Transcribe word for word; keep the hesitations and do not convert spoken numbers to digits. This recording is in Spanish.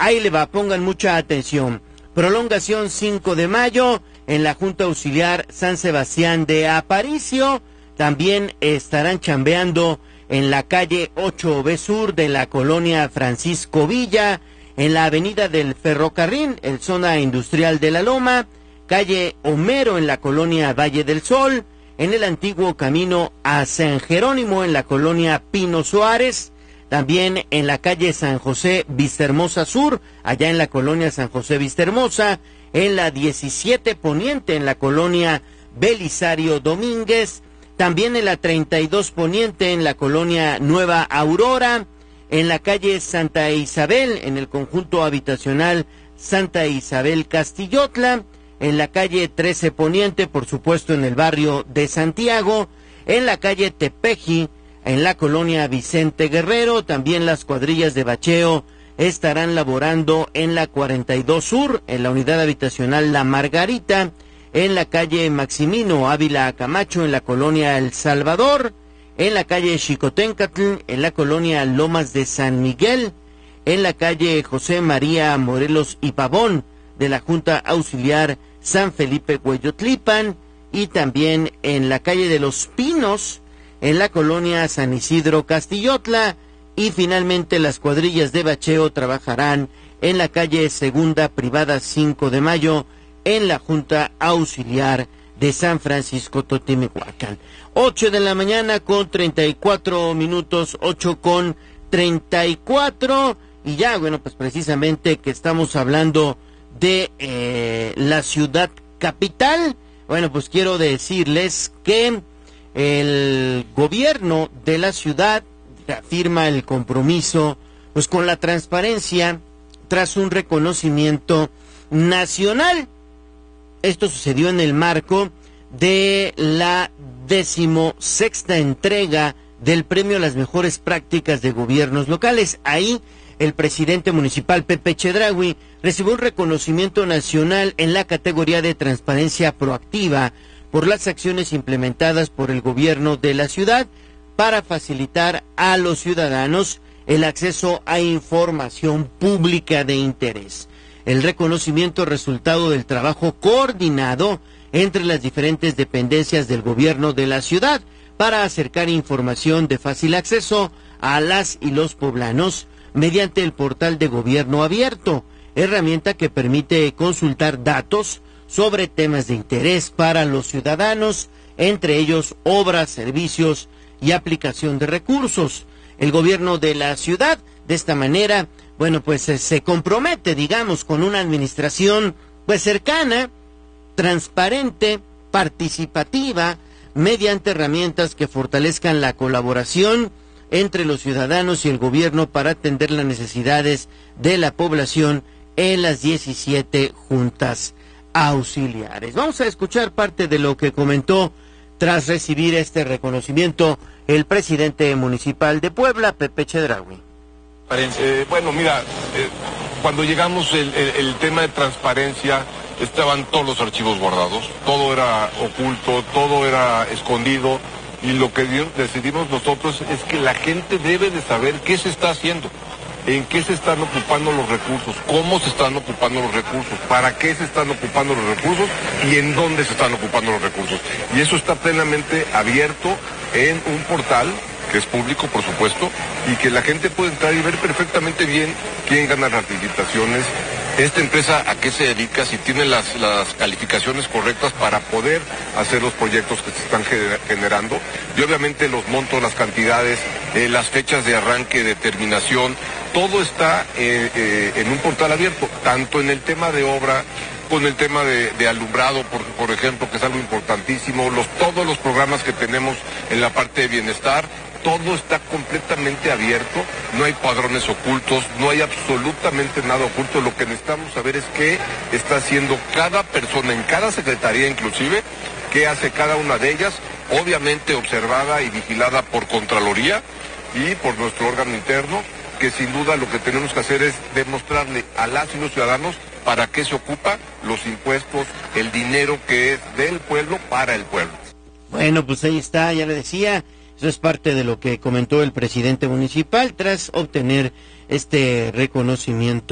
Ahí le va, pongan mucha atención. Prolongación cinco de mayo en la Junta Auxiliar San Sebastián de Aparicio. También estarán chambeando en la calle ocho B Sur de la colonia Francisco Villa, en la avenida del Ferrocarril, en zona industrial de La Loma, calle Homero en la colonia Valle del Sol, en el antiguo camino a San Jerónimo en la colonia Pino Suárez, también en la calle San José Vistahermosa Sur, allá en la colonia San José Vistahermosa, en la diecisiete Poniente en la colonia Belisario Domínguez, también en la treinta y dos Poniente en la colonia Nueva Aurora, en la calle Santa Isabel, en el conjunto habitacional Santa Isabel Castillotla, en la calle trece Poniente, por supuesto en el barrio de Santiago, en la calle Tepeji, en la colonia Vicente Guerrero. También las cuadrillas de bacheo estarán laborando en la cuarenta y dos Sur, en la unidad habitacional La Margarita, en la calle Maximino Ávila Camacho, en la colonia El Salvador, en la calle Xicoténcatl, en la colonia Lomas de San Miguel, en la calle José María Morelos y Pavón de la Junta Auxiliar San Felipe Hueyotlipan, y también en la calle de Los Pinos, en la colonia San Isidro Castillotla, y finalmente las cuadrillas de bacheo trabajarán en la calle Segunda Privada cinco de mayo, en la Junta Auxiliar de San Francisco Totimihuacán. ocho de la mañana con treinta y cuatro minutos, ocho con treinta y cuatro, y ya, bueno, pues precisamente que estamos hablando de eh, la ciudad capital. Bueno, pues quiero decirles que el gobierno de la ciudad afirma el compromiso pues con la transparencia tras un reconocimiento nacional. Esto sucedió en el marco de la decimosexta entrega del premio a las mejores prácticas de gobiernos locales. Ahí el presidente municipal Pepe Chedraui recibió un reconocimiento nacional en la categoría de transparencia proactiva por las acciones implementadas por el gobierno de la ciudad para facilitar a los ciudadanos el acceso a información pública de interés. El reconocimiento resultado del trabajo coordinado entre las diferentes dependencias del gobierno de la ciudad para acercar información de fácil acceso a las y los poblanos mediante el portal de gobierno abierto, herramienta que permite consultar datos sobre temas de interés para los ciudadanos, entre ellos obras, servicios y aplicación de recursos. El gobierno de la ciudad, de esta manera, bueno, pues se compromete, digamos, con una administración pues cercana, transparente, participativa, mediante herramientas que fortalezcan la colaboración entre los ciudadanos y el gobierno para atender las necesidades de la población en las diecisiete juntas auxiliares. Vamos a escuchar parte de lo que comentó tras recibir este reconocimiento el presidente municipal de Puebla, Pepe Chedraui. Eh, bueno, mira, eh, cuando llegamos el, el, el tema de transparencia, estaban todos los archivos guardados, todo era oculto, todo era escondido, y lo que decidimos nosotros es que la gente debe de saber qué se está haciendo, en qué se están ocupando los recursos, cómo se están ocupando los recursos, para qué se están ocupando los recursos y en dónde se están ocupando los recursos. Y eso está plenamente abierto en un portal que es público, por supuesto, y que la gente puede entrar y ver perfectamente bien quién gana las licitaciones, esta empresa a qué se dedica, si tiene las, las calificaciones correctas para poder hacer los proyectos que se están generando, y obviamente los montos, las cantidades, eh, las fechas de arranque, de terminación, todo está eh, eh, en un portal abierto, tanto en el tema de obra, con el tema de, de alumbrado, por, por ejemplo, que es algo importantísimo, los, todos los programas que tenemos en la parte de bienestar, todo está completamente abierto, no hay padrones ocultos, no hay absolutamente nada oculto. Lo que necesitamos saber es qué está haciendo cada persona, en cada secretaría inclusive, qué hace cada una de ellas, obviamente observada y vigilada por Contraloría y por nuestro órgano interno, que sin duda lo que tenemos que hacer es demostrarle a las y los ciudadanos para qué se ocupa los impuestos, el dinero que es del pueblo para el pueblo. Bueno, pues ahí está, ya le decía. Eso es parte de lo que comentó el presidente municipal tras obtener este reconocimiento.